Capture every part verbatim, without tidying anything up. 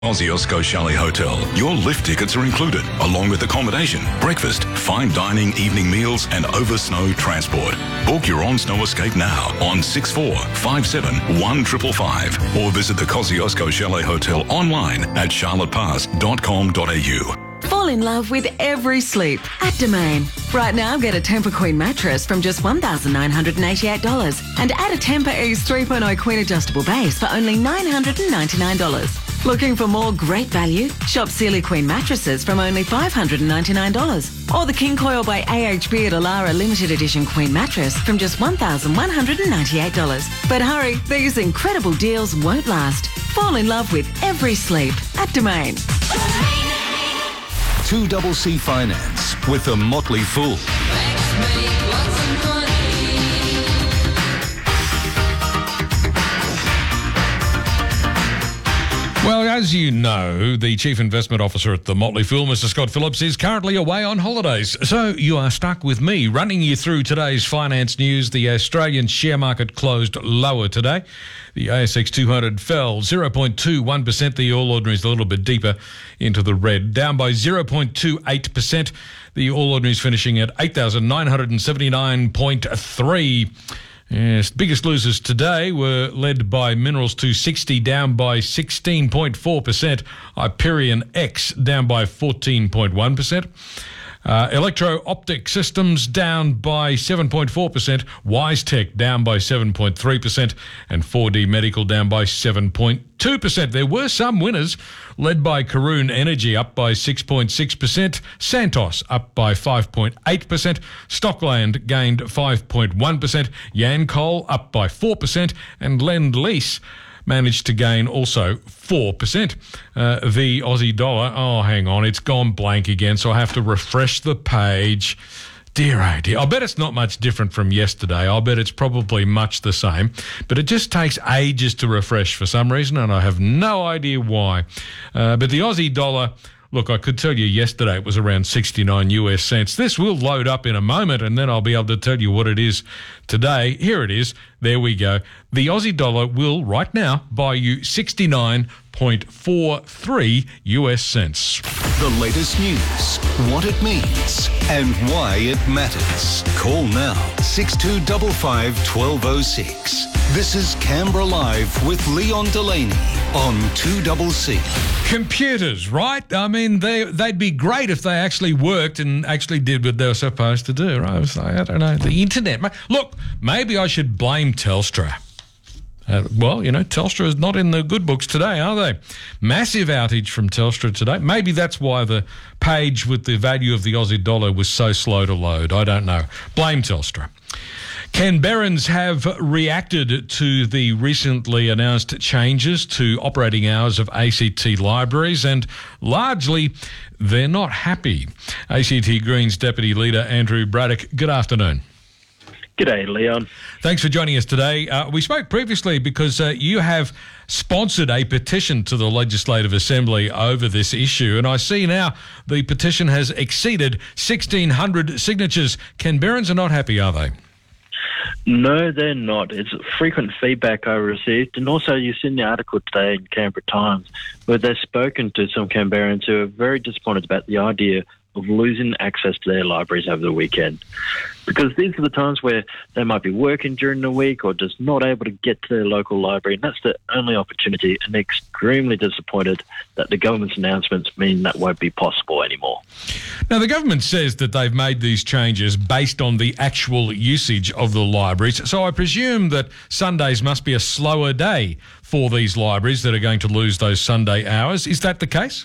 Kosciuszko Chalet Hotel. Your lift tickets are included, along with accommodation, breakfast, fine dining, evening meals, and over snow transport. Book your on-snow escape now on six four five seven one five five five or visit the Kosciuszko Chalet Hotel online at charlotte pass dot com dot a u. Fall in love with every sleep at Domain. Right now, get a Tempur Queen mattress from just one thousand nine hundred eighty-eight dollars and add a Tempur Ease three point oh Queen adjustable base for only nine hundred ninety-nine dollars. Looking for more great value? Shop Sealy Queen mattresses from only five hundred ninety-nine dollars. Or the King Coil by A H B at Alara Limited Edition Queen mattress from just one thousand one hundred ninety-eight dollars. But hurry, these incredible deals won't last. Fall in love with every sleep at Domain. two C C Finance with the Motley Fool. Well, as you know, the Chief Investment Officer at the Motley Fool, Mister Scott Phillips, is currently away on holidays. So you are stuck with me, running you through today's finance news. The Australian share market closed lower today. The A S X two hundred fell zero point two one percent. The All Ordinaries a little bit deeper into the red, down by zero point two eight percent. The All Ordinaries finishing at eight thousand nine hundred seventy-nine point three. Yes, biggest losers today were led by Minerals two sixty, down by sixteen point four percent. Hyperion X down by fourteen point one percent. Uh, Electro-Optic Systems down by seven point four percent. WiseTech down by seven point three percent. And four D Medical down by seven point two percent. There were some winners, led by Karoon Energy up by six point six percent. Santos up by five point eight percent. Stockland gained five point one percent. Yancoal up by four percent. And Lend-Lease managed to gain also four percent. Uh, the Aussie dollar, oh, hang on, it's gone blank again, so I have to refresh the page. Dear, oh dear. I bet it's not much different from yesterday. I bet it's probably much the same, but it just takes ages to refresh for some reason, and I have no idea why. Uh, but the Aussie dollar, look, I could tell you yesterday it was around sixty-nine U S cents. This will load up in a moment, and then I'll be able to tell you what it is today. Here it is. There we go. The Aussie dollar will, right now, buy you sixty-nine point four three U S cents. The latest news, what it means, and why it matters. Call now, six two five five, one two zero six. This is Canberra Live with Leon Delaney on two C C. Computers, right? I mean, they, they'd be great if they actually worked and actually did what they were supposed to do, right? I was like, I don't know, the internet. Look, maybe I should blame Telstra. Uh, well, you know, Telstra is not in the good books today, are they? Massive outage from Telstra today. Maybe that's why the page with the value of the Aussie dollar was so slow to load. I don't know. Blame Telstra. Canberrans have reacted to the recently announced changes to operating hours of A C T libraries, and largely they're not happy. A C T Greens Deputy Leader Andrew Braddock, good afternoon. G'day, Leon. Thanks for joining us today. Uh, we spoke previously because uh, you have sponsored a petition to the Legislative Assembly over this issue, and I see now the petition has exceeded sixteen hundred signatures. Canberrans are not happy, are they? No, they're not. It's frequent feedback I received, and also you've seen the article today in Canberra Times where they've spoken to some Canberrans who are very disappointed about the idea of losing access to their libraries over the weekend. Because these are the times where they might be working during the week or just not able to get to their local library, and that's the only opportunity, and they're extremely disappointed that the government's announcements mean that won't be possible anymore. Now, the government says that they've made these changes based on the actual usage of the libraries, so I presume that Sundays must be a slower day for these libraries that are going to lose those Sunday hours. Is that the case?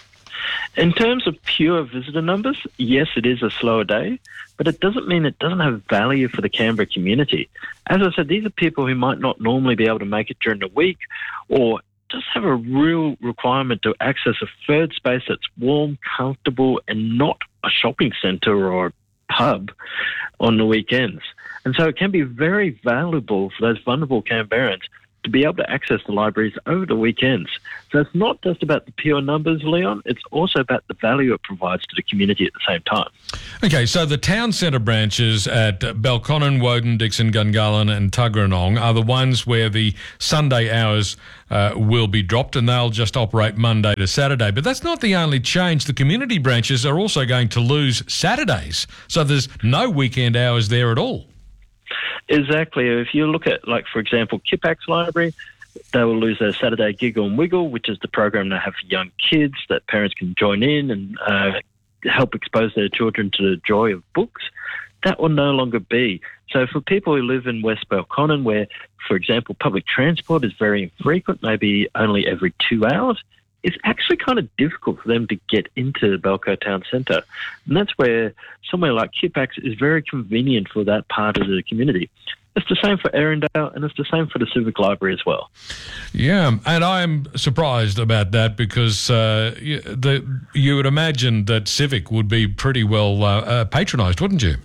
In terms of pure visitor numbers, yes, it is a slower day, but it doesn't mean it doesn't have value for the Canberra community. As I said, these are people who might not normally be able to make it during the week or just have a real requirement to access a third space that's warm, comfortable, and not a shopping centre or a pub on the weekends. And so it can be very valuable for those vulnerable Canberrans to be able to access the libraries over the weekends. So it's not just about the pure numbers, Leon, it's also about the value it provides to the community at the same time. Okay, so the town centre branches at Belconnen, Woden, Dixon, Gungahlin and Tuggeranong are the ones where the Sunday hours uh, will be dropped, and they'll just operate Monday to Saturday. But that's not the only change. The community branches are also going to lose Saturdays, so there's no weekend hours there at all. Exactly. If you look at, like, for example, Kippax Library, they will lose their Saturday Giggle and Wiggle, which is the program they have for young kids that parents can join in and uh, help expose their children to the joy of books. That will no longer be. So for people who live in West Belconnen, where, for example, public transport is very infrequent, maybe only every two hours, it's actually kind of difficult for them to get into Belco Town Centre. And that's where somewhere like Kippax is very convenient for that part of the community. It's the same for Erindale, and it's the same for the Civic Library as well. Yeah, and I'm surprised about that because uh, you, the, you would imagine that Civic would be pretty well uh, uh, patronised, wouldn't you?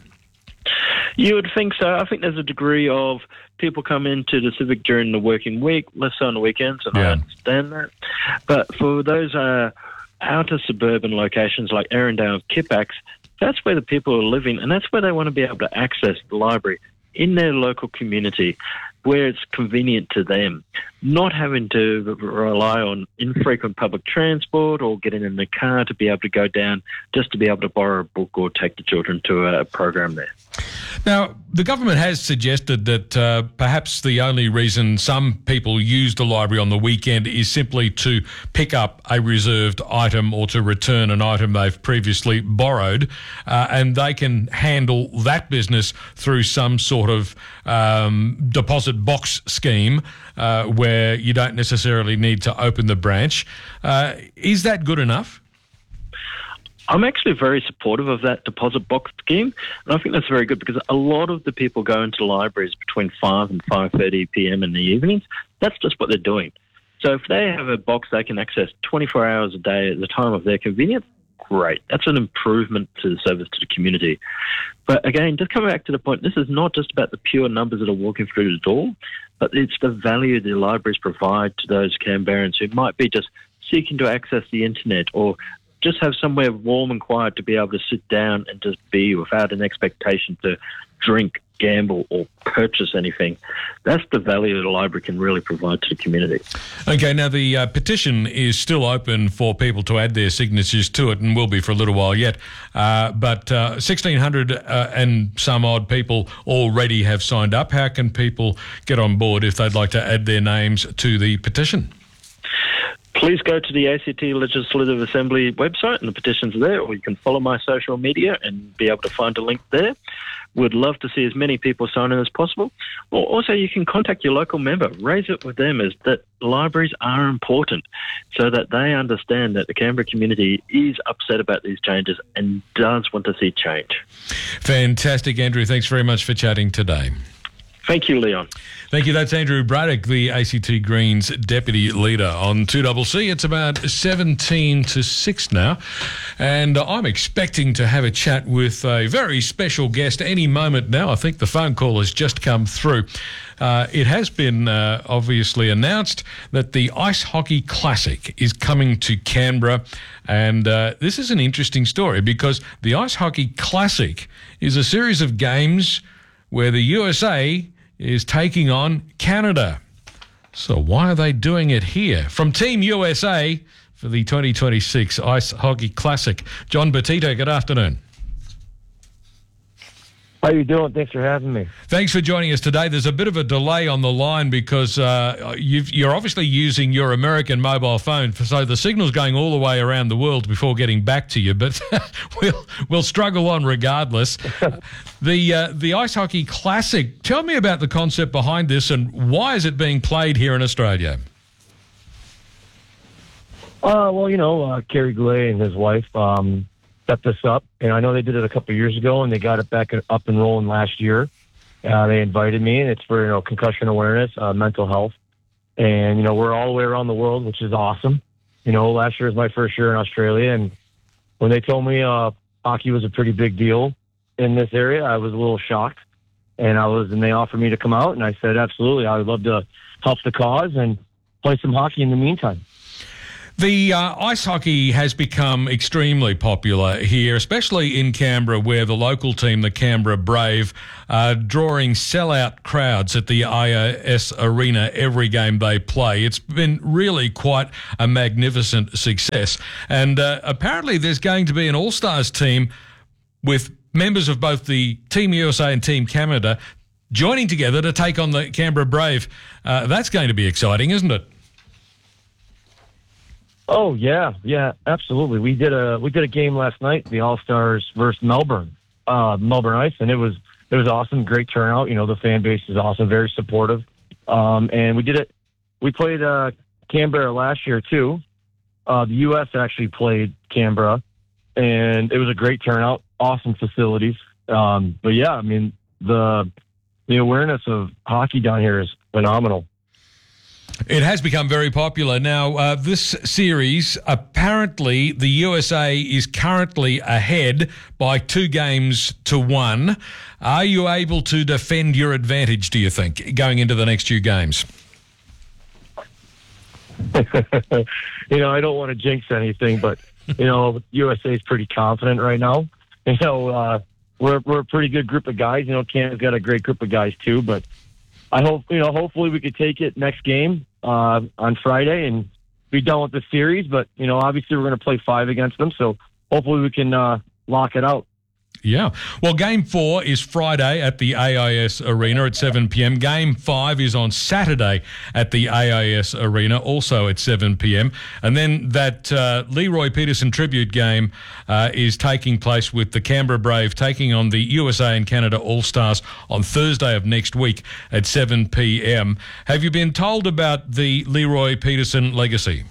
You would think so. I think there's a degree of people come into the Civic during the working week, less so on the weekends, and Yeah. I understand that. But for those uh, outer suburban locations like Erindale and Kippax, that's where the people are living, and that's where they want to be able to access the library in their local community, where it's convenient to them, not having to rely on infrequent public transport or getting in the car to be able to go down just to be able to borrow a book or take the children to a program there. Now, the government has suggested that uh, perhaps the only reason some people use the library on the weekend is simply to pick up a reserved item or to return an item they've previously borrowed, uh, and they can handle that business through some sort of um, deposit box scheme uh, where you don't necessarily need to open the branch. Uh, is that good enough? I'm actually very supportive of that deposit box scheme, and I think that's very good because a lot of the people go into libraries between five and five thirty p.m. in the evenings. That's just what they're doing. So if they have a box they can access twenty-four hours a day at the time of their convenience, great. That's an improvement to the service to the community. But again, just coming back to the point, this is not just about the pure numbers that are walking through the door, but it's the value the libraries provide to those Canberrans who might be just seeking to access the internet or just have somewhere warm and quiet to be able to sit down and just be without an expectation to drink, gamble or purchase anything. That's the value that a library can really provide to the community. Okay, now the uh, petition is still open for people to add their signatures to it and will be for a little while yet. Uh, but uh, sixteen hundred uh, and some odd people already have signed up. How can people get on board if they'd like to add their names to the petition? Please go to the A C T Legislative Assembly website and the petition's there, or you can follow my social media and be able to find a link there. We'd love to see as many people sign in as possible. Or also you can contact your local member, raise it with them as that libraries are important so that they understand that the Canberra community is upset about these changes and does want to see change. Fantastic, Andrew. Thanks very much for chatting today. Thank you, Leon. Thank you. That's Andrew Braddock, the A C T Greens Deputy Leader on two C C. It's about seventeen to six now, and I'm expecting to have a chat with a very special guest any moment now. I think the phone call has just come through. Uh, it has been uh, obviously announced that the Ice Hockey Classic is coming to Canberra, and uh, this is an interesting story because the Ice Hockey Classic is a series of games where the U S A is taking on Canada. So why are they doing it here? From Team U S A for the twenty twenty-six Ice Hockey Classic, John Batito, good afternoon. How you doing? Thanks for having me. Thanks for joining us today. There's a bit of a delay on the line because uh, you've, you're obviously using your American mobile phone, so the signal's going all the way around the world before getting back to you, but we'll, we'll struggle on regardless. the, uh, the Ice Hockey Classic, tell me about the concept behind this and why is it being played here in Australia? Uh, well, you know, uh, Kerry Glay and his wife um, set this up, and I know they did it a couple of years ago, and they got it back up and rolling last year. Uh, they invited me, and it's for, you know, concussion awareness, uh, mental health, and, you know, we're all the way around the world, which is awesome. You know, last year was my first year in Australia, and when they told me uh, hockey was a pretty big deal in this area, I was a little shocked. and I was, and they offered me to come out, and I said, absolutely, I would love to help the cause and play some hockey in the meantime. The uh, ice hockey has become extremely popular here, especially in Canberra, where the local team, the Canberra Brave, are drawing sellout crowds at the A I S Arena every game they play. It's been really quite a magnificent success. And uh, apparently there's going to be an All-Stars team with members of both the Team U S A and Team Canada joining together to take on the Canberra Brave. Uh, that's going to be exciting, isn't it? Oh yeah, yeah, absolutely. We did a we did a game last night, the All Stars versus Melbourne, uh, Melbourne Ice, and it was it was awesome. Great turnout. You know, the fan base is awesome, very supportive. Um, and we did it. We played uh, Canberra last year too. Uh, the U S actually played Canberra, and it was a great turnout. Awesome facilities. Um, but yeah, I mean the the awareness of hockey down here is phenomenal. It has become very popular. Now, uh, this series, apparently the U S A is currently ahead by two games to one. Are you able to defend your advantage, do you think, going into the next few games? You know, I don't want to jinx anything, but, you know, U S A is pretty confident right now. You know, uh, we're, we're a pretty good group of guys. You know, Canada's got a great group of guys too, but I hope, you know, hopefully we could take it next game uh, on Friday and be done with the series. But, you know, obviously we're going to play five against them. So hopefully we can uh, lock it out. Yeah. Well, game four is Friday at the A I S Arena at seven p.m. Game five is on Saturday at the A I S Arena, also at seven p.m. And then that uh, Leroy Peterson tribute game uh, is taking place with the Canberra Brave taking on the U S A and Canada All-Stars on Thursday of next week at seven p.m. Have you been told about the Leroy Peterson legacy?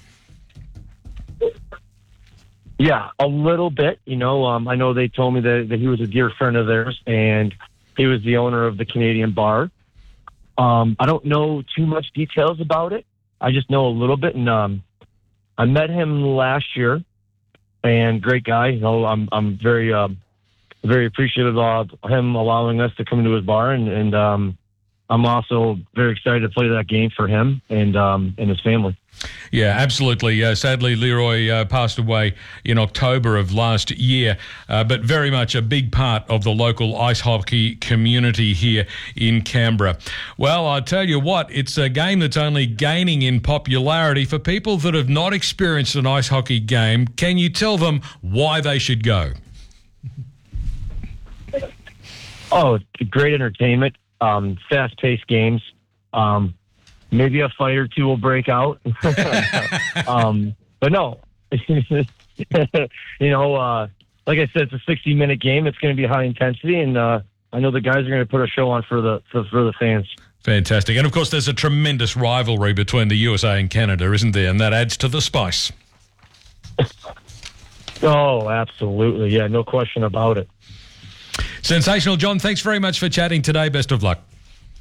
Yeah, a little bit. You know, um, I know they told me that, that he was a dear friend of theirs, and he was the owner of the Canadian Bar. Um, I don't know too much details about it. I just know a little bit, and um, I met him last year, and great guy. You know, I'm I'm very um, very appreciative of him allowing us to come into his bar, and, and um, I'm also very excited to play that game for him and um, and his family. Yeah, absolutely. Uh, sadly, Leroy uh, passed away in October of last year, uh, but very much a big part of the local ice hockey community here in Canberra. Well, I tell you what, it's a game that's only gaining in popularity. For people that have not experienced an ice hockey game, can you tell them why they should go? Oh, great entertainment, um, fast-paced games. Um, Maybe a fight or two will break out. um, but no, you know, uh, like I said, it's a sixty-minute game. It's going to be high intensity, and uh, I know the guys are going to put a show on for the for, for the fans. Fantastic. And, of course, there's a tremendous rivalry between the U S A and Canada, isn't there? And that adds to the spice. Oh, absolutely. Yeah, no question about it. Sensational, John. Thanks very much for chatting today. Best of luck.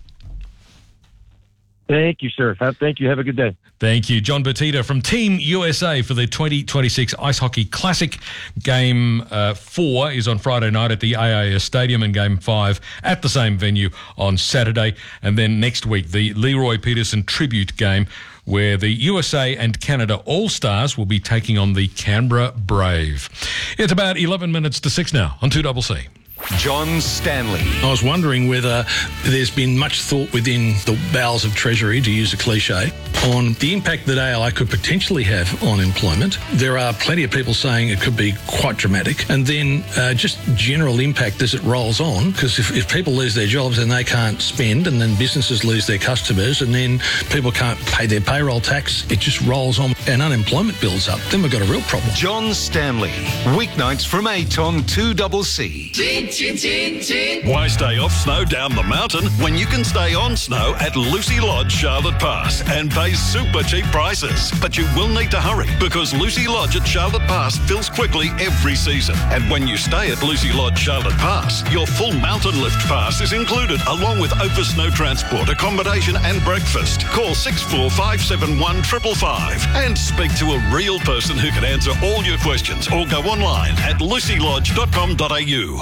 Thank you, sir. Thank you. Have a good day. Thank you. John Batista from Team U S A for the twenty twenty-six Ice Hockey Classic. Game uh, four is on Friday night at the A I S Stadium, and Game five at the same venue on Saturday. And then next week, the Leroy Peterson tribute game, where the U S A and Canada All-Stars will be taking on the Canberra Brave. It's about eleven minutes to six now on two C C. John Stanley. I was wondering whether there's been much thought within the bowels of Treasury, to use a cliche, on the impact that A L A could potentially have on employment. There are plenty of people saying it could be quite dramatic. And then uh, just general impact as it rolls on, because if, if people lose their jobs, then they can't spend, and then businesses lose their customers, and then people can't pay their payroll tax. It just rolls on and unemployment builds up. Then we've got a real problem. John Stanley. Weeknights from eight on two C C. Why stay off snow down the mountain when you can stay on snow at Lucy Lodge Charlotte Pass and pay super cheap prices? But you will need to hurry, because Lucy Lodge at Charlotte Pass fills quickly every season. And when you stay at Lucy Lodge Charlotte Pass, your full mountain lift pass is included, along with over snow transport, accommodation and breakfast. Call six four five seven one five five five and speak to a real person who can answer all your questions, or go online at lucy lodge dot com dot a u. Right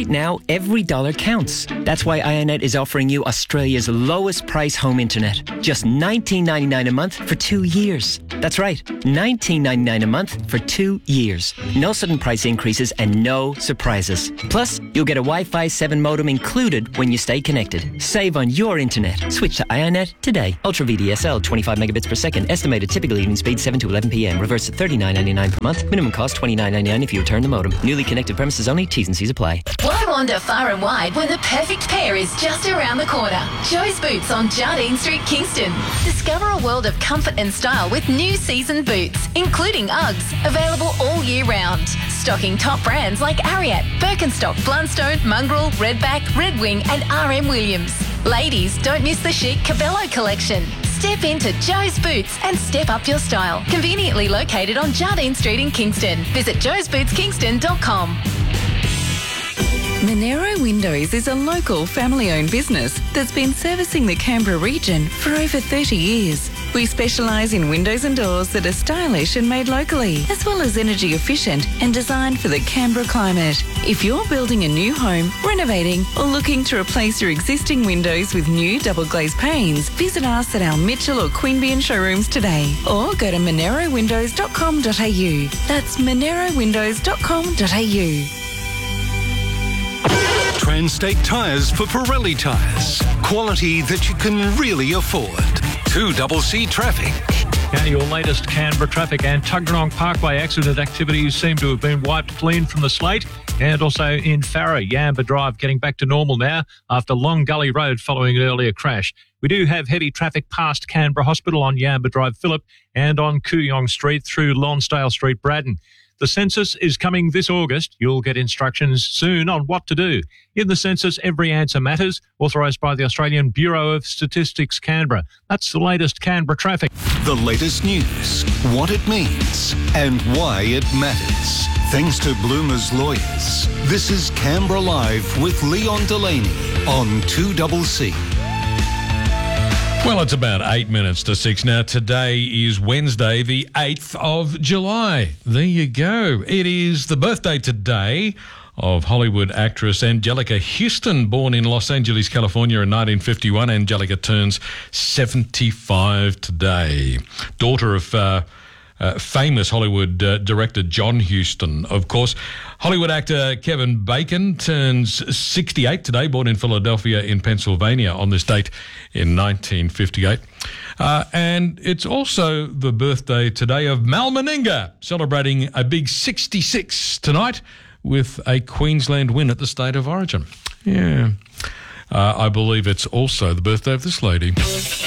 now, every dollar counts. That's why Ionet is offering you Australia's lowest price home internet. Just nineteen ninety-nine a month for two years. That's right, nineteen ninety-nine a month for two years. No sudden price increases and no surprises. Plus, you'll get a Wi-Fi seven modem included when you stay connected. Save on your internet. Switch to Ionet today. Ultra V D S L, twenty-five megabits per second. Estimated typical evening speed seven to eleven p.m. Reverse at thirty-nine ninety-nine per month. Minimum cost twenty-nine ninety-nine if you return the modem. Newly connected premises only. T's and C's apply. Why wander far and wide when the perfect pair is just around the corner? Joe's Boots on Jardine Street, Kingston. Discover a world of comfort and style with new season boots, including Uggs, available all year round. Stocking top brands like Ariat, Birkenstock, Blundstone, Mongrel, Redback, Red Wing and R M Williams. Ladies, don't miss the chic Cabello collection. Step into Joe's Boots and step up your style. Conveniently located on Jardine Street in Kingston. Visit joes boots kingston dot com. Monero Windows is a local family-owned business that's been servicing the Canberra region for over thirty years. We specialise in windows and doors that are stylish and made locally, as well as energy efficient and designed for the Canberra climate. If you're building a new home, renovating or looking to replace your existing windows with new double glazed panes, visit us at our Mitchell or Queanbeyan showrooms today or go to monero windows dot com dot a u. That's monero windows dot com dot a u. Transtate Tyres for Pirelli tyres. Quality that you can really afford. two C C traffic. Now, your latest Canberra traffic and Tuggeranong Parkway accident activities seem to have been wiped clean from the slate. And also in Farrer, Yamba Drive getting back to normal now after Long Gully Road following an earlier crash. We do have heavy traffic past Canberra Hospital on Yamba Drive, Phillip, and on Kooyong Street through Lonsdale Street, Braddon. The census is coming this August. You'll get instructions soon on what to do. In the census, every answer matters, authorised by the Australian Bureau of Statistics, Canberra. That's the latest Canberra traffic. The latest news, what it means, and why it matters. Thanks to Bloomer's lawyers. This is Canberra Live with Leon Delaney on two C C. Well, it's about eight minutes to six now. Today is Wednesday, the eighth of July. There you go. It is the birthday today of Hollywood actress Angelica Houston, born in Los Angeles, California in nineteen fifty-one. Angelica turns seventy-five today. Daughter of uh, uh, famous Hollywood uh, director John Huston, of course. Hollywood actor Kevin Bacon turns sixty-eight today, born in Philadelphia in Pennsylvania on this date in nineteen fifty-eight. Uh, and it's also the birthday today of Mal Meninga, celebrating a big sixty-six tonight with a Queensland win at the State of Origin. Yeah. Uh, I believe it's also the birthday of this lady.